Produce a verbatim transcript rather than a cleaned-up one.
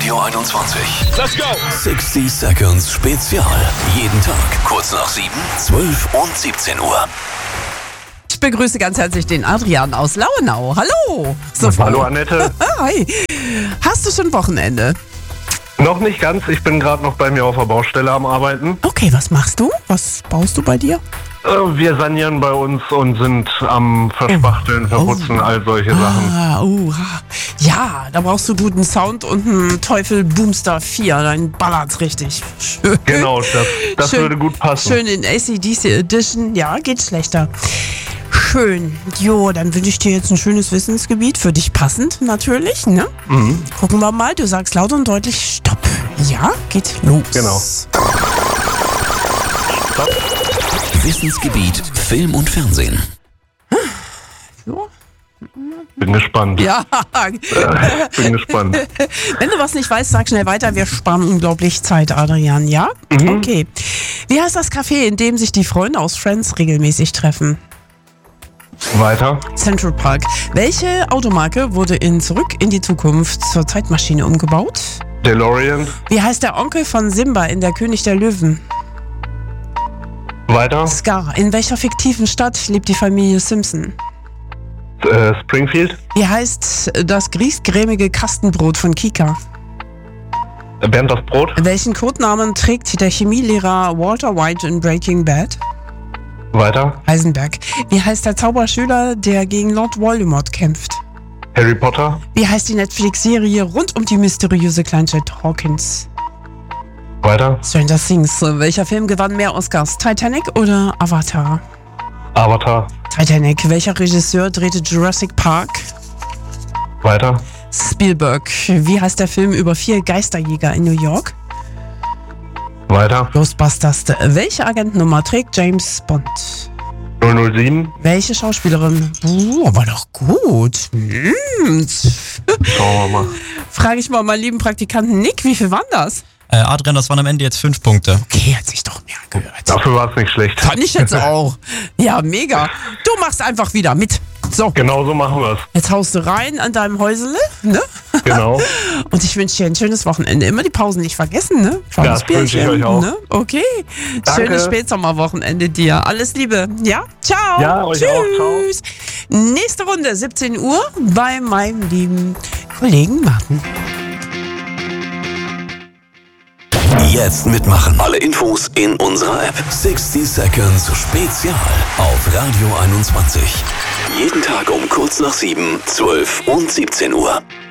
Radio einundzwanzig. Let's go! sixty Seconds Spezial. Jeden Tag kurz nach sieben, zwölf und siebzehn Uhr. Ich begrüße ganz herzlich den Adrian aus Lauenau. Hallo. So, Hallo Annette. Hi. Hast du schon Wochenende? Noch nicht ganz. Ich bin gerade noch bei mir auf der Baustelle am Arbeiten. Okay, was machst du? Was baust du bei dir? Äh, wir sanieren bei uns und sind am Verspachteln, Verputzen, all solche Sachen. Ah, uh, ja, da brauchst du guten Sound und einen Teufel Boomster vier. Dann ballert's richtig. Schön. Genau, das, das Schön, würde gut passen. Schön in A C D C Edition. Ja, geht schlechter. Schön. Jo, dann wünsche ich dir jetzt ein schönes Wissensgebiet. Für dich passend natürlich, ne? Mhm. Gucken wir mal. Du sagst laut und deutlich Stopp. Ja, geht los. Genau. Stopp. Wissensgebiet Film und Fernsehen. So. Bin gespannt. Ja. Äh, bin gespannt. Wenn du was nicht weißt, sag schnell weiter. Wir sparen unglaublich Zeit, Adrian, ja? Mhm. Okay. Wie heißt das Café, in dem sich die Freunde aus Friends regelmäßig treffen? Weiter. Central Park. Welche Automarke wurde in Zurück in die Zukunft zur Zeitmaschine umgebaut? DeLorean. Wie heißt der Onkel von Simba in Der König der Löwen? Weiter. Scar. In welcher fiktiven Stadt lebt die Familie Simpson? Äh, Springfield. Wie heißt das grießcremige Kastenbrot von Kika? Äh, Bernd das Brot. Welchen Codenamen trägt der Chemielehrer Walter White in Breaking Bad? Weiter. Heisenberg. Wie heißt der Zauberschüler, der gegen Lord Voldemort kämpft? Harry Potter. Wie heißt die Netflix-Serie rund um die mysteriöse Kleinstadt Hawkins? Weiter. Stranger Things. Welcher Film gewann mehr Oscars? Titanic oder Avatar? Avatar. Titanic. Welcher Regisseur drehte Jurassic Park? Weiter. Spielberg. Wie heißt der Film über vier Geisterjäger in New York? Weiter. Ghostbusters. Welche Agentennummer trägt James Bond? null null sieben. Welche Schauspielerin? Uh, war doch gut. Hm. Schauen wir mal. Frage ich mal meinen lieben Praktikanten Nick, wie viel waren das? Äh, Adrian, das waren am Ende jetzt fünf Punkte. Okay, hat sich doch mehr gehört. Dafür war es nicht schlecht. Fand ich jetzt auch. Ja, mega. Du machst einfach wieder mit. So, Genau so machen wir es. jetzt haust du rein an deinem Häusele, ne? Genau. Und ich wünsche dir ein schönes Wochenende. Immer die Pausen nicht vergessen, ne? Ja, das wünsche ich euch auch. Ne? Okay. Danke. Schönes Spätsommerwochenende dir. Alles Liebe. Ja? Ciao. Ja, euch Tschüss. auch. Ciao. Nächste Runde, siebzehn Uhr, bei meinem lieben Kollegen Martin. Jetzt mitmachen. Alle Infos in unserer App. sixty Seconds Spezial auf Radio einundzwanzig. Jeden Tag um kurz nach sieben, zwölf und siebzehn Uhr.